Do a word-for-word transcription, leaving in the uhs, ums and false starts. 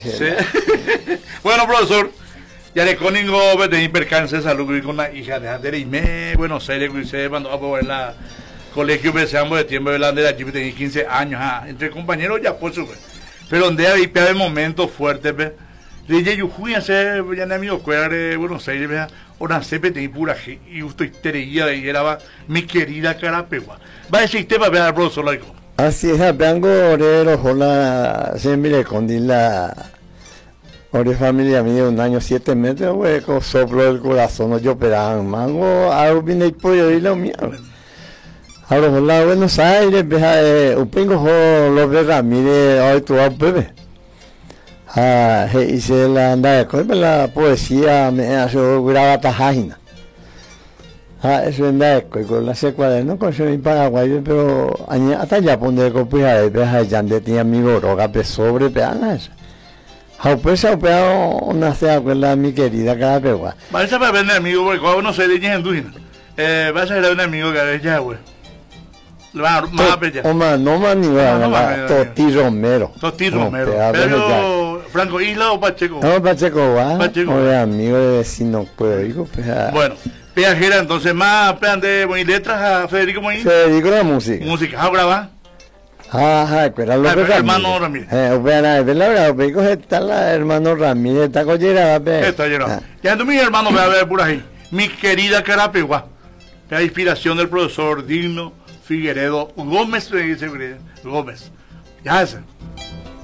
Sí. Bueno, profesor, ya le coningo de percance de salud con la hija de Anderime, Buenos Aires, que se mandó a poner la colegio pensamos de tiempo de la de allí tenía quince años, ah, entre compañeros ya por su pero donde había de momentos fuertes, ve. Le dije yo fui a hacer ya en amigo de Buenos Aires, vea, una sepe de pura y usted tería y era mi querida Carapegua. Va a decir tema ver al profesor laico. Así es, vengo orero hola siempre con la ore familia mía un año siete meses, hueco soplo el corazón, yo operaba mango, algo vine y pollo y lo mío. Ahora hola Buenos Aires, vea, un pingo lo verá, mire, hoy tu bebé. Ah, hice la andada con la poesía, me hace graba tajajina. Ah, eso es la con la secuadra, con su paraguayo, pero hasta ya pondré copia de peja ya de tenía amigo roga pe sobre peanas. Ha pues ha peado una sea con la mi querida Carapegua. Vaya para ver amigo, porque cuando no se le en Duina. Eh, vas a ser un amigo que ya güey. Va más bella. O más, no más ni va, Toti Romero. Toti Romero. Pero Franco Isla o Pacheco. No, Pacheco va. Pacheco. O amigo de vecino, pues digo, pues. Bueno. Peajera, entonces más pean de Moín letras a Federico Moín. Federico la música. Música, ¿a grabar? Ajá, espera lo que hermano Ramírez. Eh, espera, ve la verdad, ve está la hermano Ramírez, está collera, ve. Está llenado. Ya tú mi hermano ve a ver por ahí. Mi querida Carapegua. La inspiración del profesor Digno Figueredo Gómez, Gómez. Ya ese.